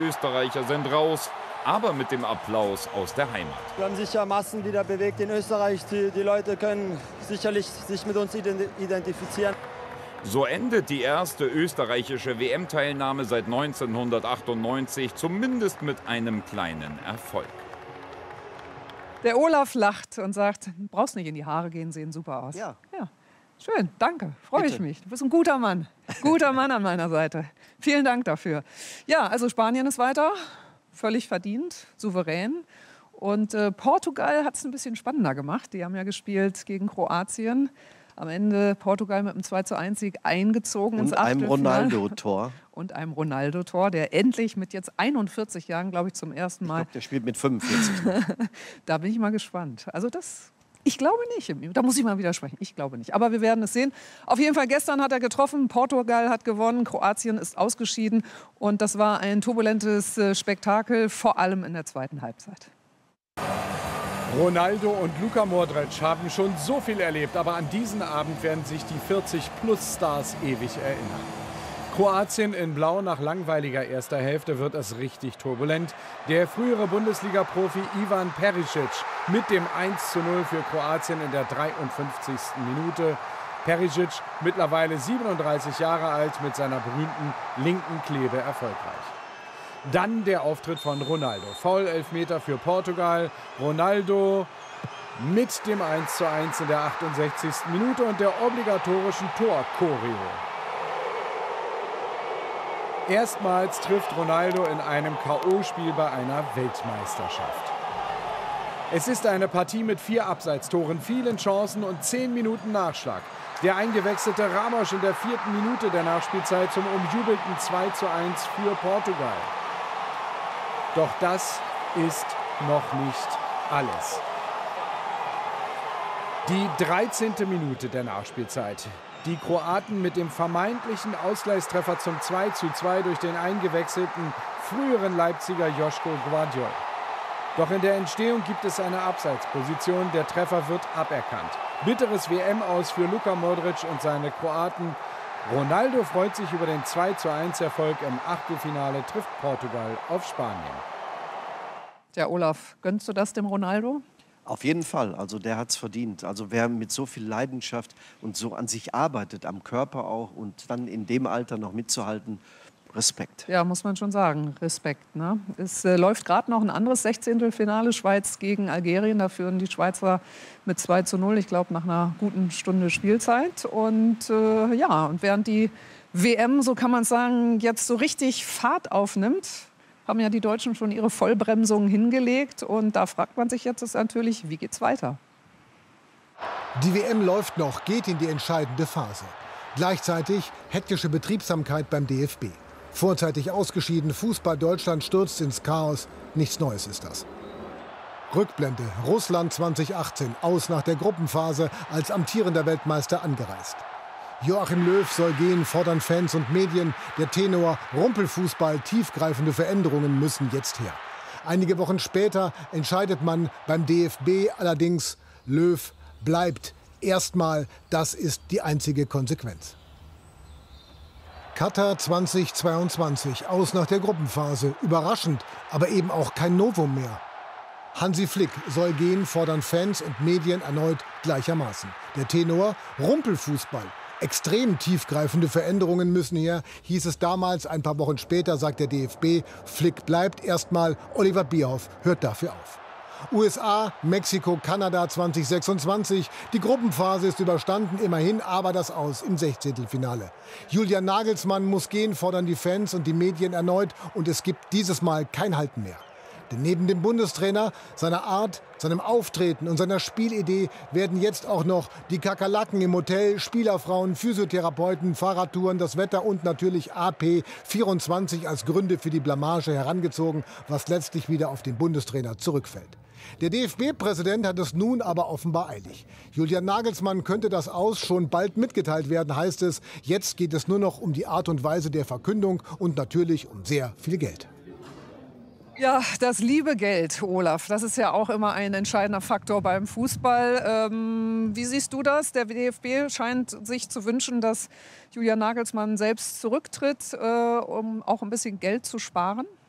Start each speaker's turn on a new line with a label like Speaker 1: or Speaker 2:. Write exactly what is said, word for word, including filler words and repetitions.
Speaker 1: Österreicher sind raus, aber mit dem Applaus aus der Heimat.
Speaker 2: Wir haben sicher Massen wieder bewegt in Österreich. Die, die Leute können sicherlich sich mit uns identifizieren.
Speaker 1: So endet die erste österreichische W M-Teilnahme seit neunzehnhundertachtundneunzig, zumindest mit einem kleinen Erfolg.
Speaker 3: Der Olaf lacht und sagt, du brauchst nicht in die Haare gehen, sehen super aus.
Speaker 4: Ja.
Speaker 3: Ja. Schön, danke, freue ich mich. Du bist ein guter Mann, guter Mann an meiner Seite. Vielen Dank dafür. Ja, also Spanien ist weiter, völlig verdient, souverän. Und äh, Portugal hat es ein bisschen spannender gemacht. Die haben ja gespielt gegen Kroatien. Am Ende Portugal mit einem zwei zu eins Sieg eingezogen ins Achtelfinale.
Speaker 4: Und einem Ronaldo-Tor.
Speaker 3: Und einem Ronaldo-Tor, der endlich mit jetzt einundvierzig Jahren, glaube ich, zum ersten Mal...
Speaker 4: Ich glaube, der spielt mit fünfundvierzig.
Speaker 3: Da bin ich mal gespannt. Also das... Ich glaube nicht. Da muss ich mal widersprechen. Ich glaube nicht. Aber wir werden es sehen. Auf jeden Fall, gestern hat er getroffen. Portugal hat gewonnen. Kroatien ist ausgeschieden. Und das war ein turbulentes Spektakel, vor allem in der zweiten Halbzeit.
Speaker 5: Ronaldo und Luka Modric haben schon so viel erlebt. Aber an diesen Abend werden sich die vierzig-plus-Stars ewig erinnern. Kroatien in Blau nach langweiliger erster Hälfte wird es richtig turbulent. Der frühere Bundesliga-Profi Ivan Perisic mit dem eins zu null für Kroatien in der dreiundfünfzigsten Minute. Perisic, mittlerweile siebenunddreißig Jahre alt, mit seiner berühmten linken Klebe erfolgreich. Dann der Auftritt von Ronaldo. Foul-Elfmeter für Portugal. Ronaldo mit dem eins zu eins in der achtundsechzigsten Minute und der obligatorischen Tor-Choreo. Erstmals trifft Ronaldo in einem K O-Spiel bei einer Weltmeisterschaft. Es ist eine Partie mit vier Abseitstoren, vielen Chancen und zehn Minuten Nachschlag. Der eingewechselte Ramos in der vierten Minute der Nachspielzeit zum umjubelten zwei zu eins für Portugal. Doch das ist noch nicht alles. Die dreizehnte Minute der Nachspielzeit. Die Kroaten mit dem vermeintlichen Ausgleichstreffer zum zwei zu zwei durch den eingewechselten früheren Leipziger Joško Gvardiol. Doch in der Entstehung gibt es eine Abseitsposition. Der Treffer wird aberkannt. Bitteres W M-Aus für Luka Modric und seine Kroaten. Ronaldo freut sich über den zwei zu eins Erfolg im Achtelfinale, trifft Portugal auf Spanien.
Speaker 3: Ja, Olaf, gönnst du das dem Ronaldo?
Speaker 4: Auf jeden Fall, also der hat es verdient. Also wer mit so viel Leidenschaft und so an sich arbeitet, am Körper auch, und dann in dem Alter noch mitzuhalten, Respekt.
Speaker 3: Ja, muss man schon sagen, Respekt. Ne? Es äh, läuft gerade noch ein anderes Sechzehntelfinale, Schweiz gegen Algerien. Da führen die Schweizer mit zwei zu null, ich glaube nach einer guten Stunde Spielzeit. Und äh, ja, und während die W M, so kann man sagen, jetzt so richtig Fahrt aufnimmt, haben ja die Deutschen schon ihre Vollbremsung hingelegt. Und da fragt man sich jetzt natürlich, wie geht's weiter?
Speaker 6: Die W M läuft noch, geht in die entscheidende Phase. Gleichzeitig hektische Betriebsamkeit beim D F B. Vorzeitig ausgeschieden, Fußball Deutschland stürzt ins Chaos. Nichts Neues ist das. Rückblende, Russland zweitausendachtzehn, aus nach der Gruppenphase, als amtierender Weltmeister angereist. Joachim Löw soll gehen, fordern Fans und Medien. Der Tenor, Rumpelfußball, tiefgreifende Veränderungen müssen jetzt her. Einige Wochen später entscheidet man beim D F B allerdings, Löw bleibt. Erstmal, das ist die einzige Konsequenz. Katar zweitausendzweiundzwanzig, aus nach der Gruppenphase. Überraschend, aber eben auch kein Novum mehr. Hansi Flick soll gehen, fordern Fans und Medien erneut gleichermaßen. Der Tenor, Rumpelfußball. Extrem tiefgreifende Veränderungen müssen her, hieß es damals. Ein paar Wochen später sagt der D F B, Flick bleibt erstmal. Oliver Bierhoff hört dafür auf. U S A, Mexiko, Kanada zweitausendsechsundzwanzig. Die Gruppenphase ist überstanden, immerhin, aber das Aus im Sechzehntelfinale. Julian Nagelsmann muss gehen, fordern die Fans und die Medien erneut. Und es gibt dieses Mal kein Halten mehr. Denn neben dem Bundestrainer, seiner Art, seinem Auftreten und seiner Spielidee werden jetzt auch noch die Kakerlaken im Hotel, Spielerfrauen, Physiotherapeuten, Fahrradtouren, das Wetter und natürlich A P vierundzwanzig als Gründe für die Blamage herangezogen, was letztlich wieder auf den Bundestrainer zurückfällt. Der D F B-Präsident hat es nun aber offenbar eilig. Julian Nagelsmann könnte das Aus schon bald mitgeteilt werden, heißt es. Jetzt geht es nur noch um die Art und Weise der Verkündung und natürlich um sehr viel Geld.
Speaker 3: Ja, das liebe Geld, Olaf, das ist ja auch immer ein entscheidender Faktor beim Fußball. Ähm, wie siehst du das? Der D F B scheint sich zu wünschen, dass Julian Nagelsmann selbst zurücktritt, äh, um auch ein bisschen Geld zu sparen.